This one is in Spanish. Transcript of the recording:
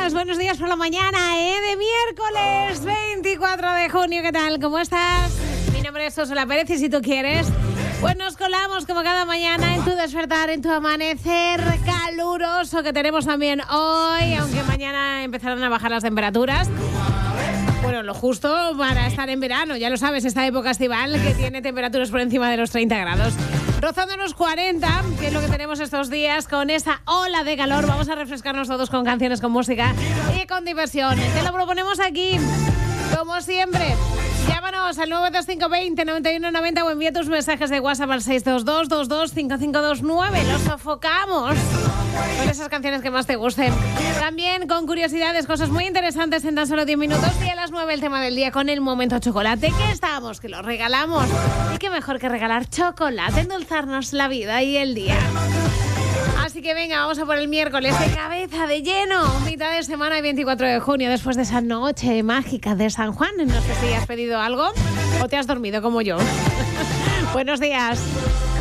días, buenos días por la mañana, de miércoles 24 de junio. ¿Qué tal? ¿Cómo estás? Mi nombre es Úrsula Pérez y si tú quieres, pues nos colamos como cada mañana en tu despertar, en tu amanecer caluroso que tenemos también hoy, aunque mañana empezarán a bajar las temperaturas. Bueno, lo justo para estar en verano, ya lo sabes, esta época estival que tiene temperaturas por encima de los 30 grados. Rozando los 40, que es lo que tenemos estos días, con esa ola de calor. Vamos a refrescarnos todos con canciones, con música y con diversión. Te lo proponemos aquí, como siempre. Llámanos al 92520-9190 o envía tus mensajes de WhatsApp al 622-225529. Los sofocamos con esas canciones que más te gusten. También con curiosidades, cosas muy interesantes en tan solo 10 minutos. Y a las 9 el tema del día con el momento chocolate. ¿Qué estamos? Que lo regalamos. Y qué mejor que regalar chocolate, endulzarnos la vida y el día. Así que venga, vamos a por el miércoles de cabeza de lleno. Mitad de semana y 24 de junio, después de esa noche mágica de San Juan. No sé si has pedido algo o te has dormido como yo. Buenos días.